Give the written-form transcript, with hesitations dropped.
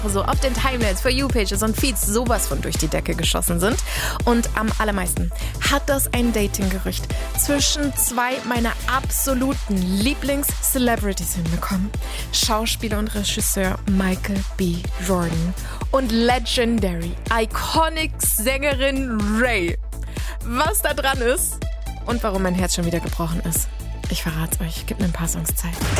so auf den Timelines, For You-Pages und Feeds sowas von durch die Decke geschossen sind. Und am allermeisten hat das ein Dating-Gerücht zwischen zwei meiner absoluten Lieblings-Celebrities hinbekommen. Schauspieler und Regisseur Michael B. Jordan und Legendary, Iconic-Sängerin Ray. Was da dran ist und warum mein Herz schon wieder gebrochen ist, ich verrat's euch. Gib mir ein paar Songs Zeit.